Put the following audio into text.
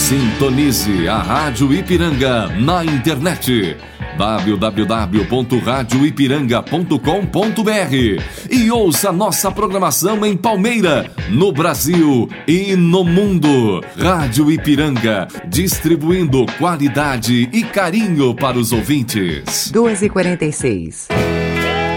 Sintonize a Rádio Ipiranga na internet www.radioipiranga.com.br e ouça nossa programação em Palmeira, no Brasil e no mundo. Rádio Ipiranga, distribuindo qualidade e carinho para os ouvintes. 2h46.